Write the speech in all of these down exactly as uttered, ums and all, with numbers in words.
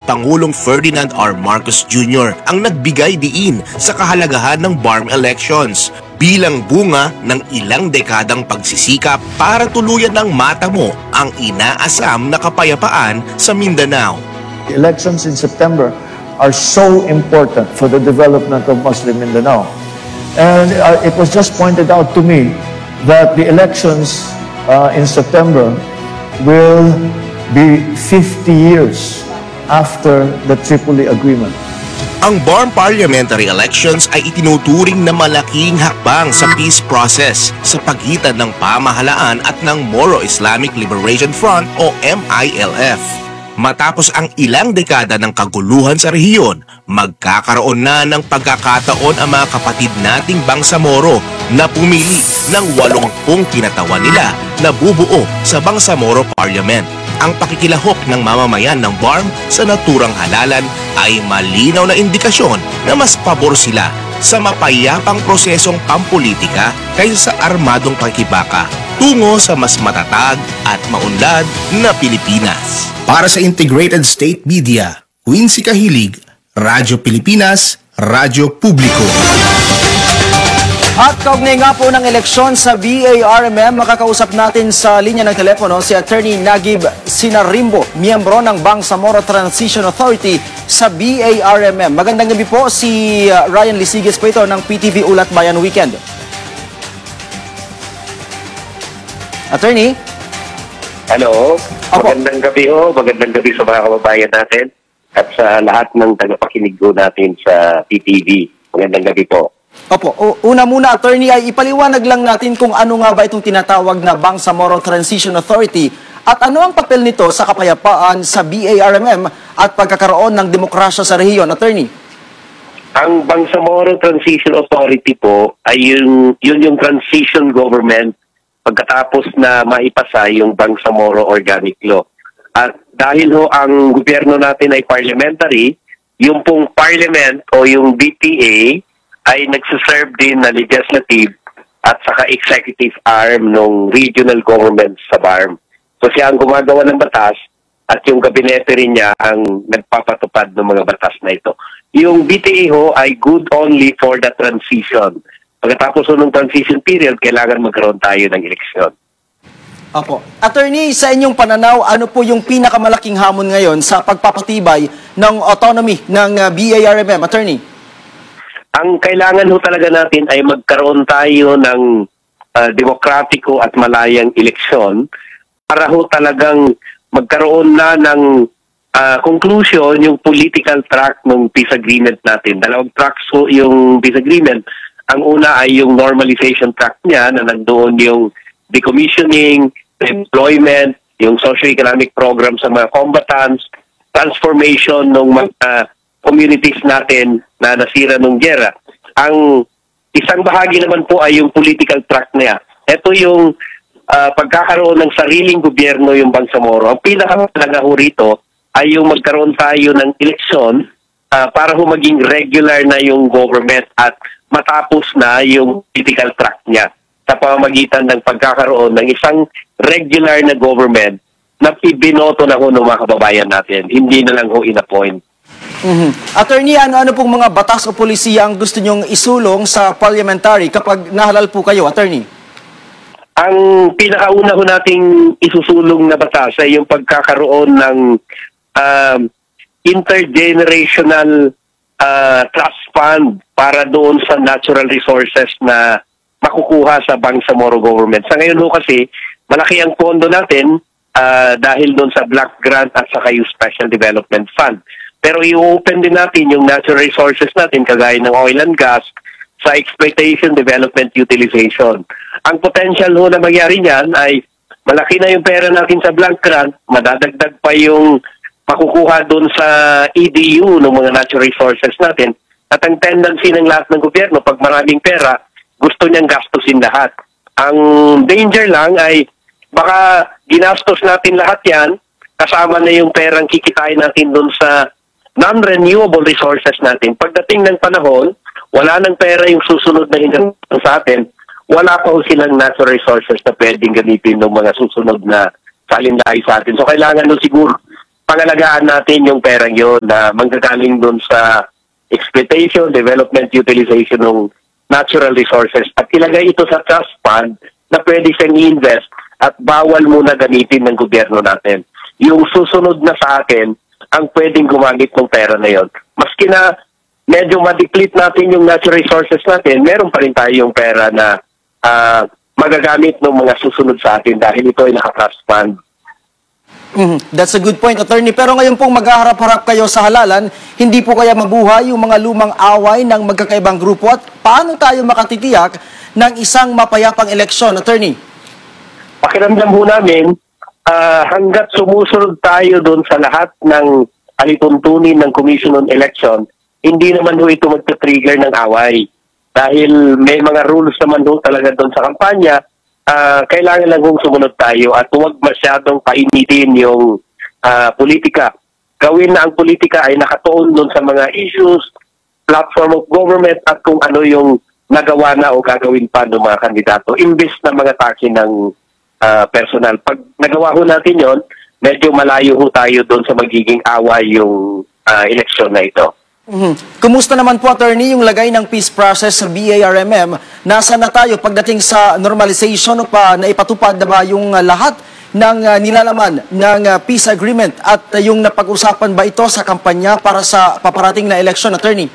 Pangulong Ferdinand R. Marcos Junior ang nagbigay diin sa kahalagahan ng B A R M elections bilang bunga ng ilang dekadang pagsisikap para tuluyan ng matamo ang inaasam na kapayapaan sa Mindanao. The elections in September are so important for the development of Muslim Mindanao. And uh, it was just pointed out to me that the elections uh, in September will be fifty years after the Tripoli Agreement. Ang B A R M parliamentary elections ay itinuturing na malaking hakbang sa peace process sa pagitan ng pamahalaan at ng Moro Islamic Liberation Front o M I L F. Matapos ang ilang dekada ng kaguluhan sa rehiyon, magkakaroon na ng pagkakataon ang mga kapatid nating Bangsamoro na pumili ng walumpung kinatawan nila na bubuo sa Bangsamoro Parliament. Ang pakikilahok ng mamamayan ng B A R M sa naturang halalan ay malinaw na indikasyon na mas pabor sila sa mapayapang prosesong pampolitika kaysa sa armadong pakikibaka tungo sa mas matatag at maunlad na Pilipinas. Para sa Integrated State Media, Quincy Kahilig, Radyo Pilipinas, Radyo Publiko. At kaugnay nga po ng eleksyon sa B A R M M, makakausap natin sa linya ng telepono si Attorney Nagib Sinarimbo, miyembro ng Bangsamoro Transition Authority sa B A R M M. Magandang gabi po, si Ryan Lisiges po ito ng P T V Ulat Bayan Weekend. Attorney? Hello, Opo. Magandang gabi ho, magandang gabi sa mga kababayan natin at sa lahat ng tagapakinig ko natin sa P T V. Magandang gabi po. Opo, una muna Attorney ay ipaliwanag lang natin kung ano nga ba itong tinatawag na Bangsamoro Transition Authority at ano ang papel nito sa kapayapaan sa B A R M M at pagkakaroon ng demokrasya sa rehiyon, Attorney. Ang Bangsamoro Transition Authority po ay yung, yun yung transition government pagkatapos na maipasa yung Bangsamoro Organic Law. At dahil ho ang gobyerno natin ay parliamentary, yung pong parliament o yung B T A ay nagsiserve din na legislative at saka executive arm ng regional government sa B A R M. So siya ang gumagawa ng batas at yung gabinete rin niya ang nagpapatupad ng mga batas na ito. Yung B T A ho ay good only for the transition. Pagkatapos ho ng transition period, kailangan magkaroon tayo ng eleksyon. Opo. Attorney, sa inyong pananaw, ano po yung pinakamalaking hamon ngayon sa pagpapatibay ng autonomy ng uh, B A R M M, Attorney? Ang kailangan ho talaga natin ay magkaroon tayo ng uh, demokratiko at malayang eleksyon para ho talagang magkaroon na ng uh, conclusion yung political track ng peace agreement natin. Dalawang tracks ho yung peace agreement. Ang una ay yung normalization track niya na nandoon yung decommissioning, employment, yung socio-economic program sa mga combatants, transformation ng mga uh, communities natin na nasira ng gera. Ang isang bahagi naman po ay yung political track niya. Ito yung uh, pagkakaroon ng sariling gobyerno yung Bangsamoro. Ang pinakalaga ho rito ay yung magkaroon tayo ng eleksyon uh, para ho maging regular na yung government at matapos na yung political track niya sa pamamagitan ng pagkakaroon ng isang regular na government na ibinoto na ho ng mga kababayan natin. Hindi na lang ho in-appoint. Mm-hmm. Attorney, ano-ano pong mga batas o polisiya ang gusto nyong isulong sa parliamentary kapag nahalal po kayo, Attorney? Ang pinakauna ho nating isusulong na batas ay yung pagkakaroon ng um, intergenerational uh, trust fund para doon sa natural resources na makukuha sa Bangsamoro government. Sa ngayon ho kasi, malaki ang pondo natin uh, dahil doon sa Black Grant at saka yung Special Development Fund. Pero i-open din natin yung natural resources natin kagaya ng oil and gas sa exploitation, development, utilization. Ang potential ho na mangyari niyan ay malaki na yung pera natin sa Black Grant, madadagdag pa yung makukuha doon sa E D U ng mga natural resources natin. At ang tendency ng lahat ng gobyerno, pag maraming pera, gusto niyang gastusin lahat. Ang danger lang ay baka ginastos natin lahat yan, kasama na yung perang kikitain natin doon sa non-renewable resources natin. Pagdating ng panahon, wala nang pera yung susunod na hinang sa atin, wala pa ho silang natural resources na pwedeng gamitin ng mga susunod na salinlahi sa atin. So kailangan no siguro pangalagaan natin yung perang yun na manggagaling doon sa exploitation, development, utilization ng natural resources at ilagay ito sa trust fund na pwede siyang i-invest at bawal muna gamitin ng gobyerno natin. Yung susunod na sa akin ang pwedeng gumamit ng pera na yon. Maski na medyo ma-deplete natin yung natural resources natin, meron pa rin tayong pera na uh, magagamit ng mga susunod sa atin dahil ito ay naka-trust fund. Mhm. That's a good point, Attorney. Pero ngayon pong maghaharap-harap kayo sa halalan, hindi po kaya mabuhay yung mga lumang away ng magkakaibang grupo? At paano tayo makatitiyak ng isang mapayapang eleksyon, Attorney? Pakiramdam ho namin, uh, hanggat sumusunod tayo doon sa lahat ng alituntunin ng Commission on Election, hindi naman ho ito magta-trigger ng away. Dahil may mga rules naman ho talaga doon sa kampanya, uh, kailangan lang hong sumunod tayo at huwag masyadong painitin yung uh, politika. Gawin na ang politika ay nakatuon doon sa mga issues, platform of government at kung ano yung nagawa na o gagawin pa ng mga kandidato. Imbes na mga taki ng uh, personal. Pag nagawa ho natin yon, medyo malayo ho tayo doon sa magiging away yung uh, eleksyon na ito. Mm-hmm. Kumusta naman po, Attorney, yung lagay ng peace process sa B A R M M? Nasaan na tayo pagdating sa normalization o pa na ipatupad na ba yung uh, lahat ng uh, nilalaman ng uh, peace agreement at uh, yung napag-usapan ba ito sa kampanya para sa paparating na eleksyon, Attorney?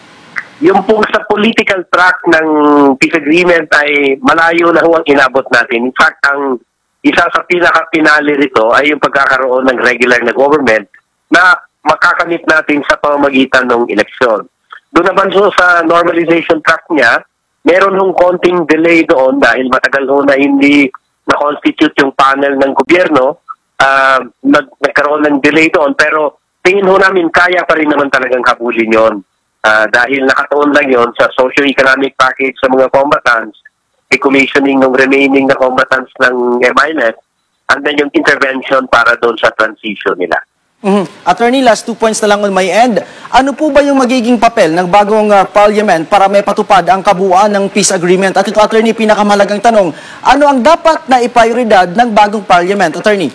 Yung po sa political track ng peace agreement ay malayo na ho ang inabot natin. In fact, ang isa sa pinaka-pinali rito ay yung pagkakaroon ng regular na government na makakamit natin sa pamamagitan ng eleksyon. Doon naman so sa normalization track niya, meron hong konting delay doon dahil matagal ho na hindi na-constitute yung panel ng gobyerno, uh, nag nagkaroon ng delay doon, pero tingin ho namin kaya pa rin naman talagang habulin yon. Uh, dahil nakatuon lang yon sa socio-economic package sa mga combatants, decommissioning ng remaining na combatants ng M I L E F, and then yung intervention para doon sa transition nila. Mm-hmm. Attorney, last two points na lang on my end. Ano po ba yung magiging papel ng bagong uh, parliament para may patupad ang kabuuan ng peace agreement? At ito, Attorney, pinakamahalagang tanong, ano ang dapat na iprioridad ng bagong parliament, Attorney?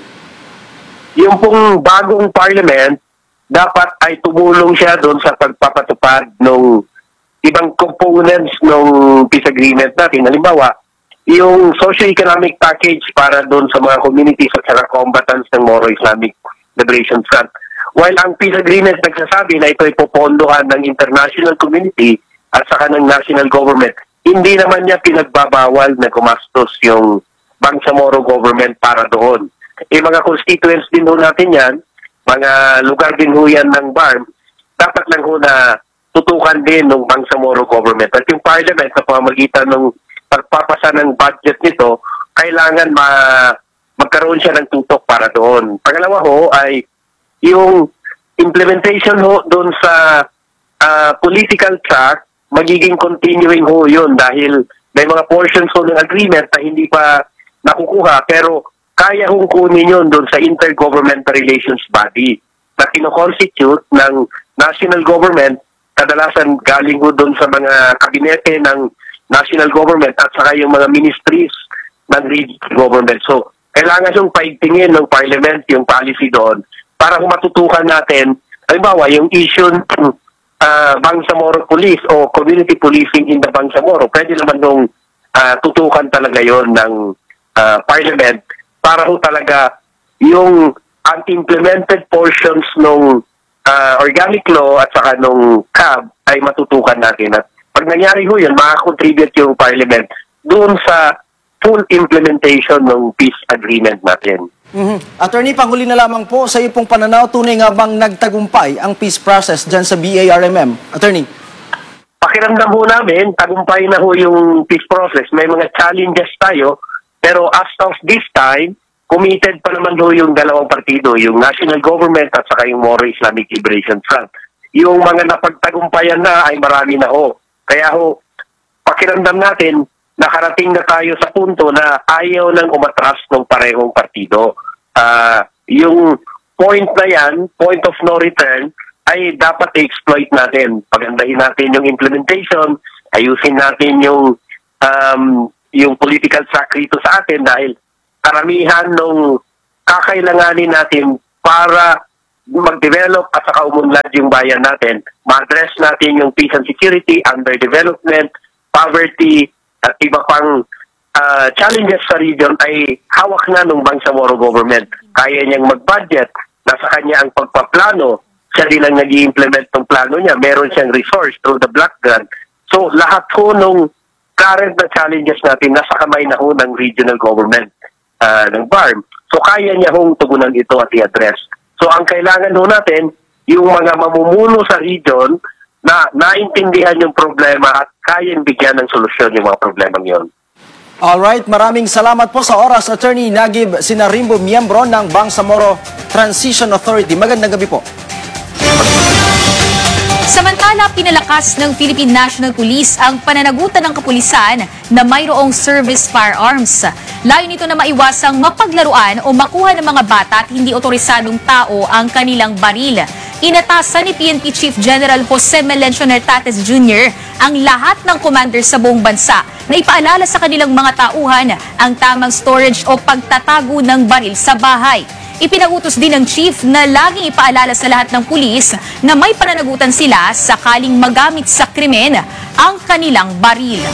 Yung pong bagong parliament, dapat ay tumulong siya doon sa pagpapatupad ng ibang components ng peace agreement natin. Halimbawa, yung socio-economic package para doon sa mga communities at sa combatants ng Moro Islamic Liberation Front. While ang peace agreement nagsasabi na ito ay popondohan ng international community at saka ng national government, hindi naman niya pinagbabawal na gumastos yung Bangsamoro government para doon. Eh mga constituents din ho natin yan, mga lugar din ho yan ng B A R M, dapat lang ho na tutukan din ng Bangsamoro government. At yung parliament sa pamamagitan ng pagpapasa ng budget nito, kailangan ma magkaroon siya ng tutok para doon. Pangalawa ho ay yung implementation ho doon sa uh, political track, magiging continuing ho yun dahil may mga portions ho ng agreement na hindi pa nakukuha pero kaya hong kunin yun doon sa Intergovernmental Relations Body na kinoconstitute ng national government, kadalasan galing ho doon sa mga kabinete ng national government at saka yung mga ministries ng regional government. So, kailangan yung paigtingin ng parliament yung policy doon para kung matutukan natin, halimbawa, yung issue ng uh, Bangsamoro Police o community policing in the Bangsamoro, pwede naman nung uh, tutukan talaga yon ng uh, parliament para ho talaga yung unimplemented portions ng uh, organic law at saka nung C A B ay matutukan natin. At pag nangyari ho yun, makakontribute yung parliament doon sa full implementation ng peace agreement natin. Mm-hmm. Attorney, panghuli na lamang po, sa iyo pong pananaw, tunay nga bang nagtagumpay ang peace process dyan sa B A R M M? Attorney? Pakiramdam ho namin, tagumpay na ho yung peace process. May mga challenges tayo, pero as of this time, committed pa naman ho yung dalawang partido, yung national government at saka yung Moro Islamic Liberation Front. Yung mga napagtagumpayan na ay marami na ho. Kaya ho, pakiramdam natin, nakarating na tayo sa punto na ayaw nang umatras ng parehong partido. Uh, yung point na yan, point of no return, ay dapat i-exploit natin. Pagandahin natin yung implementation, ayusin natin yung um, yung political track rito sa atin dahil karamihan nung kakailanganin natin para mag-develop at saka umunlad yung bayan natin, ma-address natin yung peace and security, underdevelopment, poverty, at iba pang uh, challenges sa region ay hawak na ng Bangsamoro government. Kaya niyang mag-budget, nasa kanya ang pagpaplano, siya din ang nag-i-implement ng plano niya, meron siyang resource through the black grant. So lahat ho nung current na challenges natin nasa kamay na ho ng regional government uh, ng B A R M. So kaya niya hong tugunan ito at i-address. So ang kailangan ho natin, yung mga mamumuno sa region na naintindihan yung problema at kayang bigyan ng solusyon yung mga problemang yon. Alright, maraming salamat po sa oras, Attorney Nagib Sinarimbo, miyembro ng Bangsamoro Transition Authority. Magandang gabi po. Samantala, pinalakas ng Philippine National Police ang pananagutan ng kapulisan na mayroong service firearms. Layo nito na maiwasang mapaglaruan o makuha ng mga bata at hindi otorisadong tao ang kanilang baril. Inatasan ni P N P Chief General Jose Melencio Nertates Junior ang lahat ng commander sa buong bansa na ipaalala sa kanilang mga tauhan ang tamang storage o pagtatago ng baril sa bahay. Ipinagutos din ng chief na laging ipaalala sa lahat ng pulis na may pananagutan sila sakaling magamit sa krimen ang kanilang baril.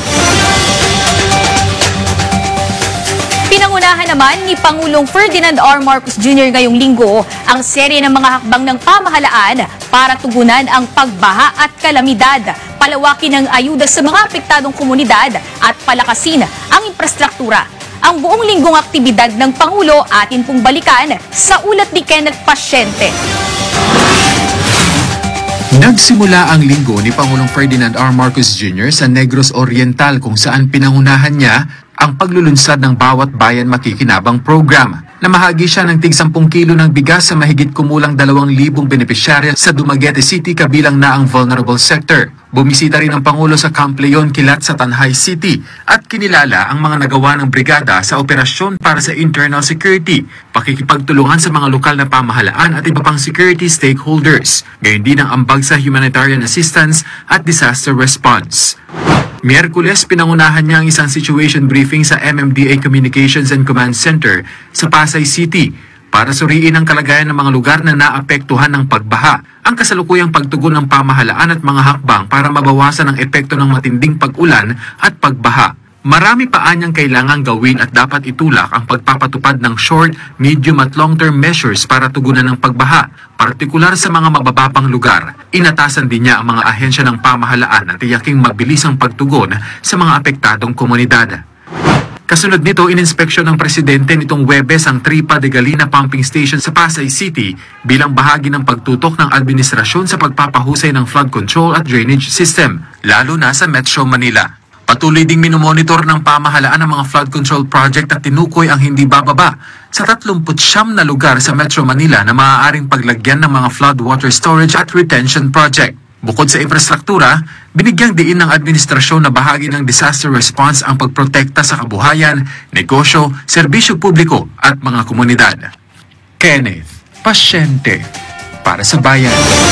Pinangunahan naman ni Pangulong Ferdinand R. Marcos Junior ngayong linggo ang serye ng mga hakbang ng pamahalaan para tugunan ang pagbaha at kalamidad, palawakin ang ayuda sa mga apektadong komunidad at palakasin ang infrastruktura. Ang buong linggong aktibidad ng Pangulo atin pong balikan sa ulat ni Kenneth Pasyente. Nagsimula ang linggo ni Pangulong Ferdinand R. Marcos Junior sa Negros Oriental kung saan pinangunahan niya ang paglulunsad ng Bawat Bayan Makikinabang program. Namahagi siya ng tig sampung kilo ng bigas sa mahigit kumulang dalawang libong benepisyarya sa Dumaguete City kabilang na ang vulnerable sector. Bumisita rin ang Pangulo sa Camp Leon Kilat sa Tanhay City at kinilala ang mga nagawa ng brigada sa operasyon para sa internal security, pakikipagtulungan sa mga lokal na pamahalaan at iba pang security stakeholders. Gayon din ang ambag sa humanitarian assistance at disaster response. Miyerkules, pinangunahan niya ang isang situation briefing sa M M D A Communications and Command Center sa Pasay City para suriin ang kalagayan ng mga lugar na naapektuhan ng pagbaha, ang kasalukuyang pagtugon ng pamahalaan at mga hakbang para mabawasan ang epekto ng matinding pag-ulan at pagbaha. Marami pa anyang kailangang gawin at dapat itulak ang pagpapatupad ng short, medium at long-term measures para tugunan ng pagbaha, partikular sa mga mabababang lugar. Inatasan din niya ang mga ahensya ng pamahalaan na tiyaking mabilis ang pagtugon sa mga apektadong komunidad. Kasunod nito, ininspeksyon ng Presidente nitong Huwebes ang Tripa de Galina Pumping Station sa Pasay City bilang bahagi ng pagtutok ng administrasyon sa pagpapahusay ng flood control at drainage system, lalo na sa Metro Manila. Patuloy ding minomonitor ng pamahalaan ang mga flood control project at tinukoy ang hindi bababa sa tatlumput siyam na lugar sa Metro Manila na maaaring paglagyan ng mga flood water storage at retention project. Bukod sa infrastruktura, binigyang diin ng administrasyon na bahagi ng disaster response ang pagprotekta sa kabuhayan, negosyo, serbisyo publiko at mga komunidad. Kenneth Pasyente, para sa Bayan.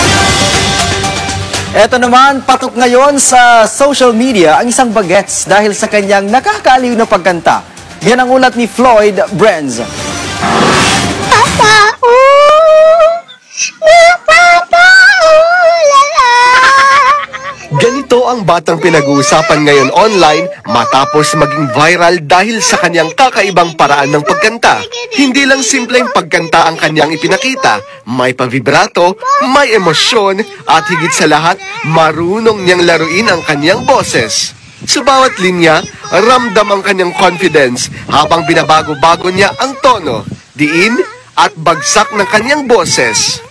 Eto naman, patok ngayon sa social media ang isang bagets dahil sa kanyang nakakaaliw na pagkanta. Yan ang ulat ni Floyd Brenz. Ganito ang batang pinag-uusapan ngayon online matapos maging viral dahil sa kanyang kakaibang paraan ng pagkanta. Hindi lang simpleng pagkanta ang kanyang ipinakita, may pavibrato, may emosyon, at higit sa lahat, marunong niyang laruin ang kanyang boses. Sa bawat linya, ramdam ang kanyang confidence habang binabago-bago niya ang tono, diin, at bagsak ng kanyang boses.